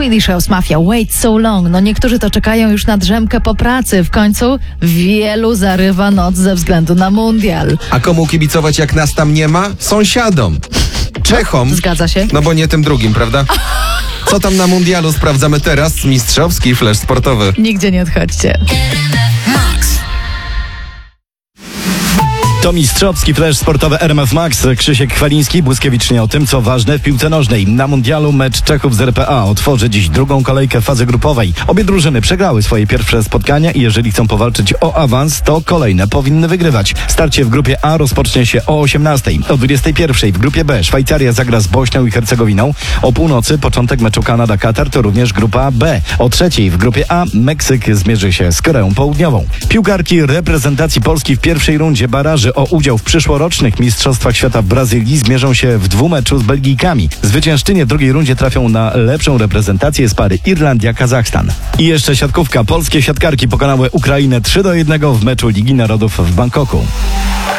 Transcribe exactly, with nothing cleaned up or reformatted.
Swedish House Mafia, Wait So Long. No niektórzy to czekają już na drzemkę po pracy. W końcu wielu zarywa noc ze względu na mundial. A komu kibicować, jak nas tam nie ma? Sąsiadom. Czechom. Zgadza się. No bo nie tym drugim, prawda? Co tam na mundialu sprawdzamy teraz? Mistrzowski flash sportowy. Nigdzie nie odchodźcie. To mistrzowski flash sportowy R M F Max. Krzysiek Chwaliński błyskawicznie o tym, co ważne w piłce nożnej. Na mundialu mecz Czechów z R P A otworzy dziś drugą kolejkę fazy grupowej. Obie drużyny przegrały swoje pierwsze spotkania i jeżeli chcą powalczyć o awans, to kolejne powinny wygrywać. Starcie w grupie A rozpocznie się o osiemnastej. O dwudziestej pierwszej w grupie B Szwajcaria zagra z Bośnią i Hercegowiną. O północy początek meczu Kanada-Katar to również grupa B. O trzeciej w grupie A Meksyk zmierzy się z Koreą Południową. Piłkarki reprezentacji Polski w pierwszej rundzie baraży o udział w przyszłorocznych Mistrzostwach Świata w Brazylii zmierzą się w dwumeczu z Belgijkami. Zwyciężczynie w drugiej rundzie trafią na lepszą reprezentację z pary Irlandia-Kazachstan. I jeszcze siatkówka. Polskie siatkarki pokonały Ukrainę trzy do jednego w meczu Ligi Narodów w Bangkoku.